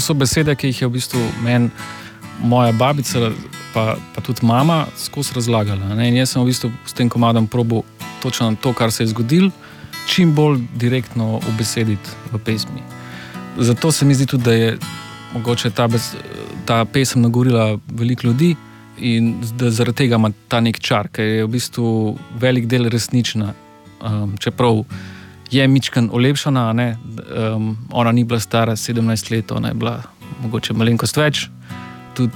so besede, ki jih je v bistvu meni moja babica, pa tudi mama skozi razlagala. Ne? In jaz sem v bistvu s tem komadom probal točno to, kar se je zgodilo, čim bolj direktno ubesediti v pesmi. Zato se mi zdi tudi, da je mogoče ta pesem nagovorila veliko ljudi in da zaradi tega ima ta nek čar, ker je v bistvu velik del resnična. Čeprav je mičken olepšana, ona ni bila stara 17 let, ona je bila mogoče malenkost več.